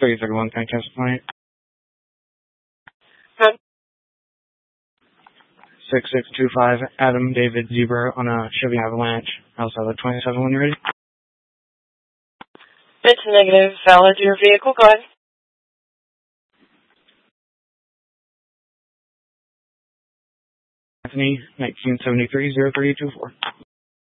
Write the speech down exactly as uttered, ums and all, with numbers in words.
three thirty-one, can I test the client? Good. six six two five, Adam David Zebra on a Chevy Avalanche, outside of twenty-seven when you're ready. It's negative. Valid your vehicle. Go ahead. Anthony, nineteen seventy-three, zero three two four.